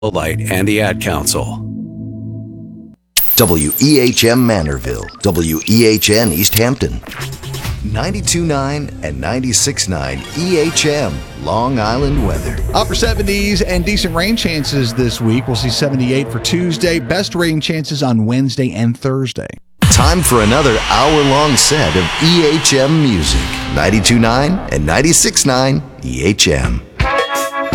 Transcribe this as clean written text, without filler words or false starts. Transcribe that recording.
Light and the Ad Council. WEHM Manorville, WEHN East Hampton, 92.9 and 96.9 EHM Long Island weather. Upper 70s and decent rain chances this week. We'll see 78 for Tuesday. Best rain chances on Wednesday and Thursday. Time for another hour-long set of EHM music. 92.9 and 96.9 EHM.